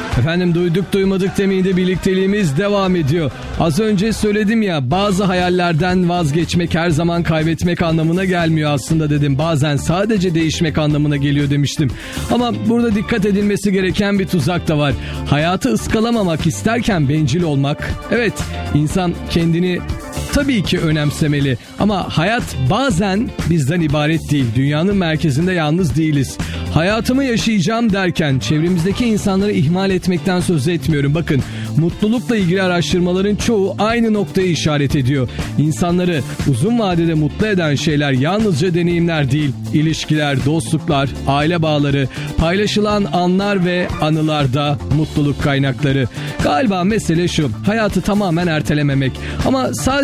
Efendim duyduk duymadık demeyin de birlikteliğimiz devam ediyor. Az önce söyledim ya, bazı hayallerden vazgeçmek her zaman kaybetmek anlamına gelmiyor aslında dedim. Bazen sadece değişmek anlamına geliyor demiştim. Ama burada dikkat edilmesi gereken bir tuzak da var. Hayatı ıskalamamak isterken bencil olmak. Evet, insan kendini tabii ki önemsemeli ama hayat bazen bizden ibaret değil. Dünyanın merkezinde yalnız değiliz. Hayatımı yaşayacağım derken çevremizdeki insanları ihmal etmekten söz etmiyorum. Bakın, mutlulukla ilgili araştırmaların çoğu aynı noktayı işaret ediyor. İnsanları uzun vadede mutlu eden şeyler yalnızca deneyimler değil, ilişkiler, dostluklar, aile bağları, paylaşılan anlar ve anılarda mutluluk kaynakları. Galiba mesele şu: hayatı tamamen ertelememek ama sadece